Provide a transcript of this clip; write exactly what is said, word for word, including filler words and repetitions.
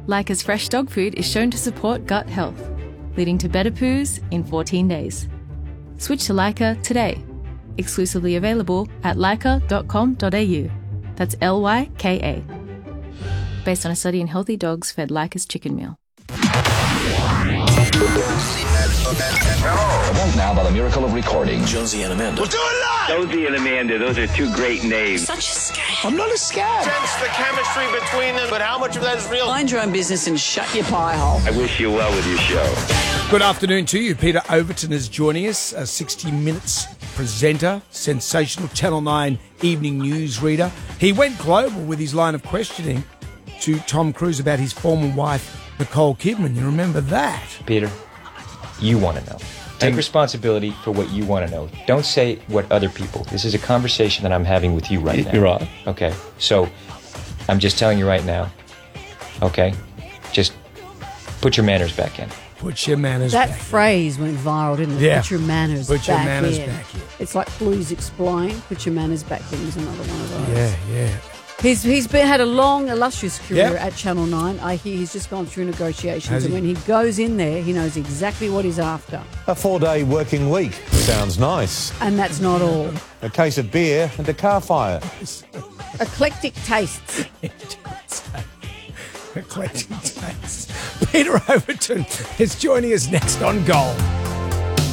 Leica's fresh dog food is shown to support gut health, leading to better poos in fourteen days. Switch to Leica today. Exclusively available at leica dot com dot a u. That's L Y K A. Based on a study in healthy dogs fed Leica's chicken meal. Event now by the miracle of recording. Jonesy and Amanda. We'll do it live! Jonesy and Amanda, those are two great names. Such a scam. I'm not a scab. Sense the chemistry between them, but how much of that is real? Mind your own business and shut your pie hole. I wish you well with your show. Good afternoon to you. Peter Overton is joining us, a sixty minutes presenter, sensational Channel nine evening news reader. He went global with his line of questioning to Tom Cruise about his former wife, Nicole Kidman. You remember that? Peter, you want to know. Take responsibility for what you want to know. Don't say what other people. This is a conversation that I'm having with you right now. You're right. Okay, so I'm just telling you right now, okay? Just put your manners back in. Put your manners that back phrase went viral, didn't it? Yeah. Put your manners Put back your manners in. back in. It's like Blues Explain. Put your manners back in is another one of those. in. Yeah, yeah. He's he's been had a long, illustrious career Yep. at Channel nine. I hear he's just gone through negotiations, Has and he? when he goes in there, he knows exactly what he's after. A four-day working week. Sounds nice. And that's not all. A case of beer and a car fire. Eclectic tastes. Eclectic taste. Peter Overton is joining us next on Goal.